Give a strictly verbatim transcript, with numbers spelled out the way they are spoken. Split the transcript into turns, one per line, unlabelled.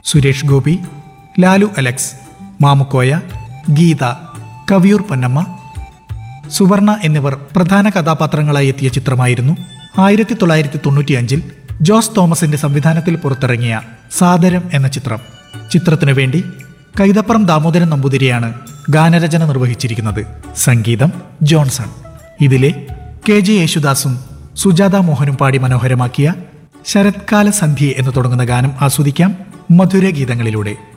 Suresh Gopi, Lalu Alex, Mamukkoya, Geetha, Kaviyoor Ponnamma, സുവർണ എന്നിവർ പ്രധാന കഥാപാത്രങ്ങളായി എത്തിയ ചിത്രമായിരുന്നു ആയിരത്തി തൊള്ളായിരത്തി തൊണ്ണൂറ്റിയഞ്ചിൽ ജോസ് തോമസിന്റെ സംവിധാനത്തിൽ പുറത്തിറങ്ങിയ സാദരം എന്ന ചിത്രം. ചിത്രത്തിനു വേണ്ടി കൈതപ്പുറം ദാമോദരൻ നമ്പൂതിരിയാണ് ഗാനരചന നിർവഹിച്ചിരിക്കുന്നത്. സംഗീതം ജോൺസൺ. ഇതിലെ കെ ജെ യേശുദാസും സുജാത മോഹനും പാടി മനോഹരമാക്കിയ ശരത്കാല സന്ധ്യേ എന്ന് തുടങ്ങുന്ന ഗാനം ആസ്വദിക്കാം മധുരഗീതങ്ങളിലൂടെ.